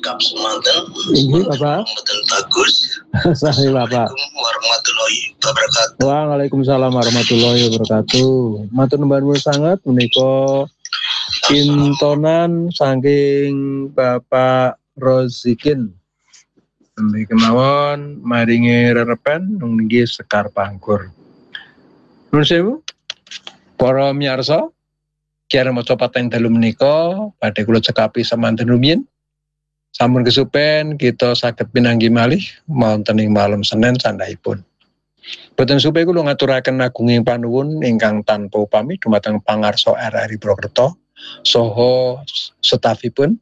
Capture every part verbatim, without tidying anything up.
Kap semanten. Inggih Bapak. Mboten bagus. Sahe Bapak. Assalamualaikum warahmatullahi wabarakatuh. Waalaikumsalam warahmatullahi wabarakatuh. Matur nuwun sanget menika kintonan saking Bapak Rozikin. Tembe kemawon maringi rerepen nggih Sekar Pangkur. Nuwun sewu. Para miyarsa, kira maca paten dalu menika badhe kula cekapi samanten rumiyin. Sampun kesupen kita saged pinanggi malih wonten ing malem Senin sandhaipun. Boten supe kula ngaturaken agunging panuwun ingkang tanpa upami dumateng pangarsa R R I Purwokerto saha stafipun.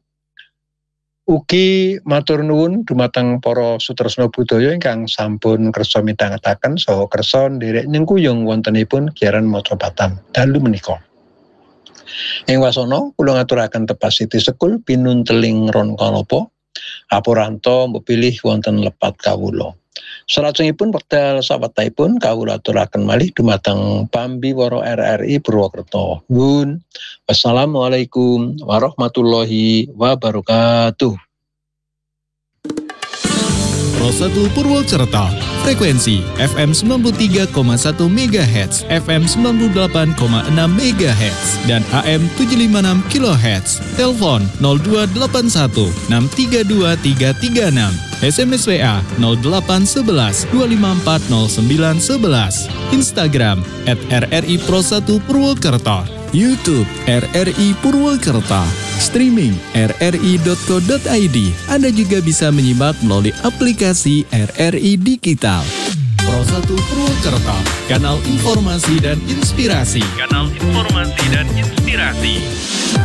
Ugi matur nuwun dumateng para sutresna budaya ingkang sampun kersa midhangetaken saha kersa nderek nyengkuyung wontenipun giaran maca patan dalu menika. Ing wasana kula ngaturaken tepasiti sekul pinunteling ron kanapa apuranto mbepilih wonten lepat kawula. Salajengipun wekdal sawetahipun kawula aturaken malih dumateng pambiwara R R I Purwokerto. Nuwun. Wassalamualaikum warahmatullahi wabarakatuh. Pro satu Purwokerto, frekuensi F M sembilan puluh tiga koma satu megahertz, F M sembilan puluh delapan koma enam megahertz, dan A M tujuh lima enam kilohertz. Telepon nol dua delapan satu enam tiga dua tiga tiga enam. S M S W A nol delapan satu satu dua lima empat nol sembilan satu satu. Instagram at R R I Pro satu Purwokerto. YouTube R R I Purwokerto. Streaming r r i dot co dot i d. Anda juga bisa menyimak melalui aplikasi R R I Digital. Pro satu Purwokerto, kanal informasi dan inspirasi. Kanal informasi dan inspirasi.